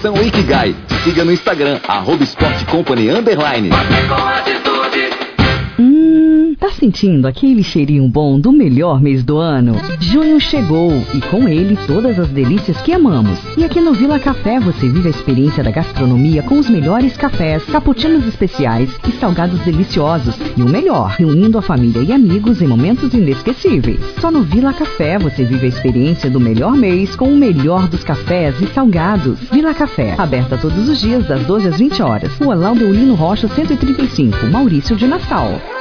Operação Ikigai. Siga no Instagram, @sportcompany_. Tá sentindo aquele cheirinho bom do melhor mês do ano? Junho chegou e com ele todas as delícias que amamos. E aqui no Vila Café você vive a experiência da gastronomia com os melhores cafés, cappuccinos especiais e salgados deliciosos. E o melhor, reunindo a família e amigos em momentos inesquecíveis. Só no Vila Café você vive a experiência do melhor mês com o melhor dos cafés e salgados. Vila Café, aberta todos os dias das 12 às 20 horas. Rua Laudeolino Rocha 135, Maurício de Nassau.